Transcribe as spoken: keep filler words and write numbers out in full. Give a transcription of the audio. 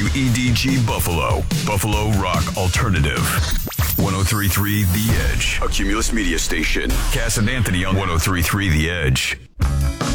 W E D G Buffalo, Buffalo Rock Alternative. one oh three point three The Edge, a Cumulus media station. Cass and Anthony on one oh three point three The Edge.